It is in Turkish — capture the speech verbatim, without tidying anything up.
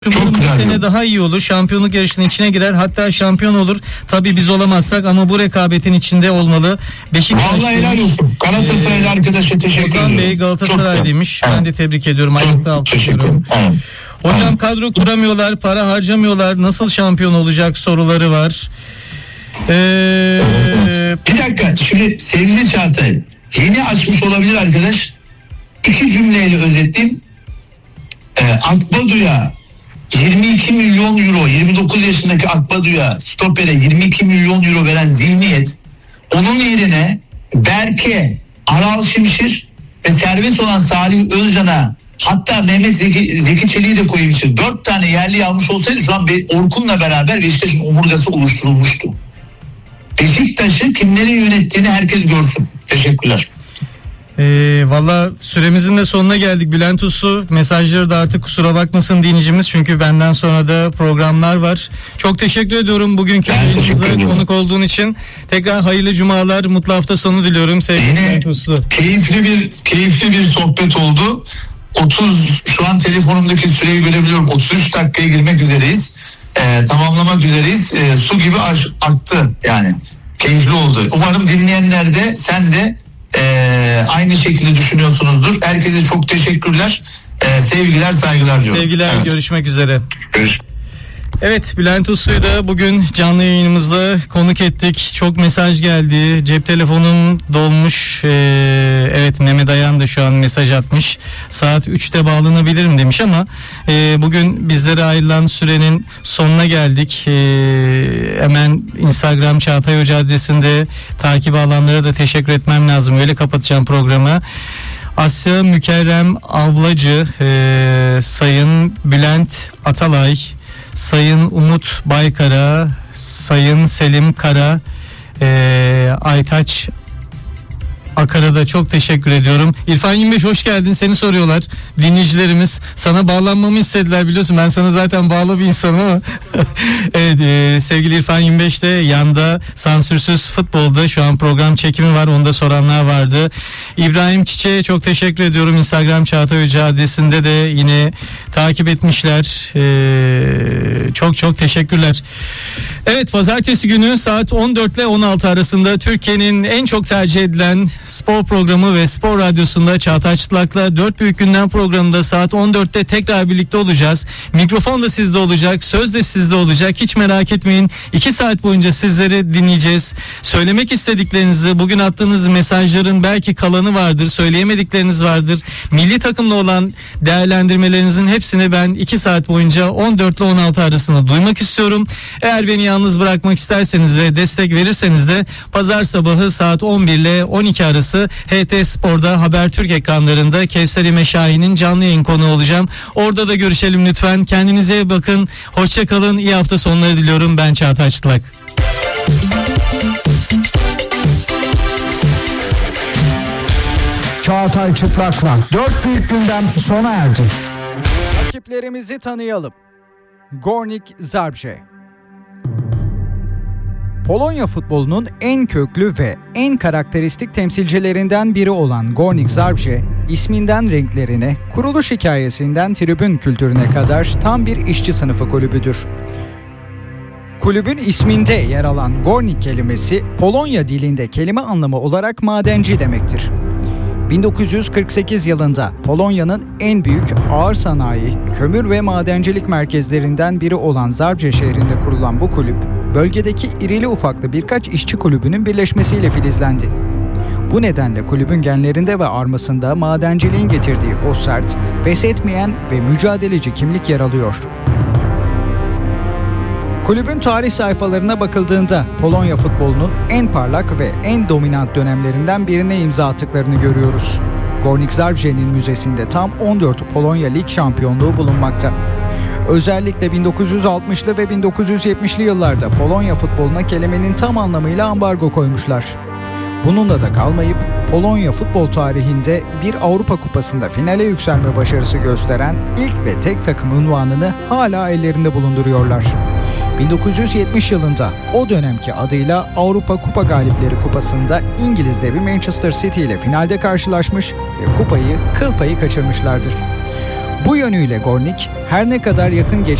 Umarım bu sene daha iyi olur. Şampiyonluk yarışının içine girer. Hatta şampiyon olur. Tabii biz olamazsak ama bu rekabetin içinde olmalı. Beşiktaş. Vallahi helal olsun. Galatasaraylı ee, arkadaşa teşekkür ederim. Ozan Bey Galatasaraylıymış. Ben de tebrik ediyorum. Ayakta alkışlıyorum. Hocam evet. Kadro kuramıyorlar, para harcamıyorlar. Nasıl şampiyon olacak soruları var. Ee... Bir dakika. Şimdi sevgili Çağatay, yeni açmış olabilir arkadaş. İki cümleyle özetleyeyim. Ee, Akbadu'ya yirmi iki milyon euro, yirmi dokuz yaşındaki Akbadu'ya, stopere yirmi iki milyon euro veren zihniyet, onun yerine Berke, Aral Şimşir ve serbest olan Salih Özcan'a, hatta Mehmet Zeki, Zeki Çelik'i de koyayım için dört tane yerli almış olsaydı şu an Orkun'la beraber Beşiktaş'ın omurgası oluşturulmuştu. Beşiktaş'ı kimlerin yönettiğini herkes görsün. Teşekkürler. Ee, Valla süremizin de sonuna geldik. Bülent Uslu mesajları da artık kusura bakmasın dinleyicimiz, çünkü benden sonra da programlar var. Çok teşekkür ediyorum bugünkü yayınımıza konuk olduğun için. Tekrar hayırlı cumalar, mutlu hafta sonu diliyorum sevgili Bülent Uslu. Keyifli bir keyifli bir sohbet oldu. otuz şu an telefonumdaki süreyi görebiliyorum. otuz üç dakikaya girmek üzereyiz. Ee, tamamlamak üzereyiz. Ee, su gibi aktı yani. Keyifli oldu. Umarım dinleyenler de, sen de Ee, aynı şekilde düşünüyorsunuzdur. Herkese çok teşekkürler. Ee, sevgiler, saygılar diyorum. Sevgiler, evet. Görüşmek üzere. Görüşmek. Evet, Bülent Uslu'yu da bugün canlı yayınımızda konuk ettik. Çok mesaj geldi. Cep telefonum dolmuş. Ee, evet, Mehmet Ayan da şu an mesaj atmış. Saat üçte bağlanabilirim demiş ama e, bugün bizlere ayrılan sürenin sonuna geldik. E, hemen Instagram Çağatay Hoca adresinde takip alanlara da teşekkür etmem lazım. Öyle kapatacağım programı. Asya Mükerrem Avlacı, e, Sayın Bülent Atalay, Sayın Umut Baykara, Sayın Selim Kara, e, Aytaç Akar'a da çok teşekkür ediyorum. İrfan yirmi beş hoş geldin, seni soruyorlar dinleyicilerimiz. Sana bağlanmamı istediler, biliyorsun ben sana zaten bağlı bir insanım ama evet, e, sevgili İrfan yirmi beş de yanda Sansürsüz Futbol'da şu an program çekimi var, onu da soranlar vardı. İbrahim Çiçek'e çok teşekkür ediyorum. Instagram Çağatay Hoca adresinde de yine takip etmişler. E, çok çok teşekkürler. Evet, pazartesi günü saat on dört ile on altı arasında Türkiye'nin en çok tercih edilen spor programı ve spor radyosunda Çağatay Çıtlak'la Dört Büyük Gündem programında saat on dörtte tekrar birlikte olacağız. Mikrofon da sizde olacak, söz de sizde olacak. Hiç merak etmeyin. iki saat boyunca sizleri dinleyeceğiz. Söylemek istediklerinizi, bugün attığınız mesajların belki kalanı vardır, söyleyemedikleriniz vardır. Milli takımla olan değerlendirmelerinizin hepsini ben iki saat boyunca on dört ile on altı arasında duymak istiyorum. Eğer beni yalnız bırakmak isterseniz ve destek verirseniz de pazar sabahı saat on bir ile on iki arası H T Spor'da Habertürk ekranlarında Kevser İme Şahin'in canlı yayın konuğu olacağım. Orada da görüşelim lütfen. Kendinize iyi bakın. Hoşça kalın. İyi hafta sonları diliyorum. Ben Çağatay Çıtlak. Çağatay Çıtlak'la Dört Büyük Gündem sona erdi. Rakiplerimizi tanıyalım. Gornik Zabrze. Polonya futbolunun en köklü ve en karakteristik temsilcilerinden biri olan Gornik Zabrze, isminden renklerine, kuruluş hikayesinden tribün kültürüne kadar tam bir işçi sınıfı kulübüdür. Kulübün isminde yer alan Gornik kelimesi Polonya dilinde kelime anlamı olarak madenci demektir. bin dokuz yüz kırk sekiz yılında Polonya'nın en büyük ağır sanayi, kömür ve madencilik merkezlerinden biri olan Zabrze şehrinde kurulan bu kulüp, bölgedeki irili ufaklı birkaç işçi kulübünün birleşmesiyle filizlendi. Bu nedenle kulübün genlerinde ve armasında madenciliğin getirdiği o sert, pes etmeyen ve mücadeleci kimlik yer alıyor. Kulübün tarih sayfalarına bakıldığında Polonya futbolunun en parlak ve en dominant dönemlerinden birine imza attıklarını görüyoruz. Gornik Zabrze'nin müzesinde tam on dört Polonya Lig şampiyonluğu bulunmakta. Özellikle bin dokuz yüz altmışlı ve bin dokuz yüz yetmişli yıllarda Polonya futboluna kelimenin tam anlamıyla ambargo koymuşlar. Bununla da kalmayıp Polonya futbol tarihinde bir Avrupa Kupası'nda finale yükselme başarısı gösteren ilk ve tek takım unvanını hala ellerinde bulunduruyorlar. bin dokuz yüz yetmiş yılında o dönemki adıyla Avrupa Kupa Galipleri Kupası'nda İngiliz devi Manchester City ile finalde karşılaşmış ve kupayı kıl payı kaçırmışlardır. Bu yönüyle Gornik her ne kadar yakın